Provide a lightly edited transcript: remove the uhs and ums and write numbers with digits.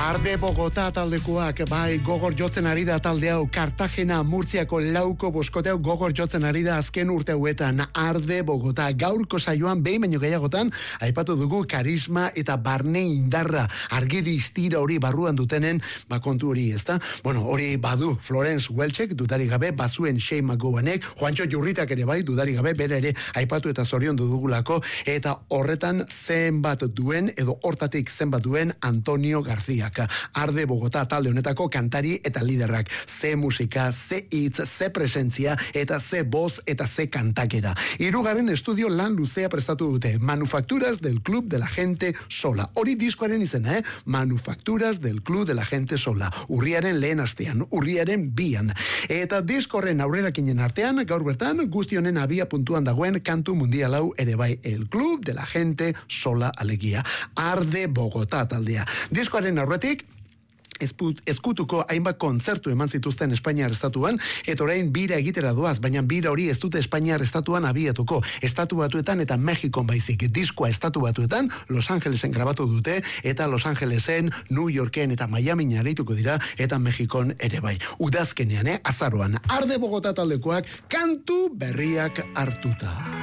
Arde Bogota taldekoak, bai, gogor jotzen ari da talde hau, Cartagena, Murtziako lauko boskoteu gogor jotzen ari da azken urte hauetan. Arde Bogota, gaurko saioan behin baino gehiagotan, aipatu dugu karisma eta barne indarra, argidi istira hori barruan dutenen, kontu hori, ezta? Bueno, hori badu Florence Welchek, dudari gabe, bazuen Shane McGowanek, Juancho Jurritak ere bai, dudari gabe, bere ere aipatu eta zorion dugulako, eta horretan zenbat duen, edo hortatik zenbat duen Antonio García. Arde Bogota talde honetako kantari eta liderrak. Ze musika, ze hitz, ze presentzia, eta ze voz eta ze kantakera. Hirugarren estudio lan luzea prestatu dute. Manufacturas del Club de la Gente Sola. Hori diskoaren izena, Manufacturas del Club de la Gente Sola. Urriaren lehen astean, urriaren 2an. Eta diskorren aurrerakinen artean, gaur bertan, guzti honen abia puntuan dagoen kantu mundialau ere bai, el Club de la Gente Sola alegia. Arde Bogota taldea. Diskoaren aurretik, ezkutuko hainbat kontzertu eman zituzten Espainiar estatuan, eta orain bira egitera doaz, baina bira hori ez dute Espainiar estatuan abiatuko. Estatu Batuetan eta Mexikon baizik. Diskoa Estatu Batuetan Los Angelesen grabatu dute, eta Los Angelesen, New Yorken eta Miami arituko dira, eta Mexikon ere bai. Udazkenean, azaroan. Arde Bogota taldekoak kantu berriak hartuta.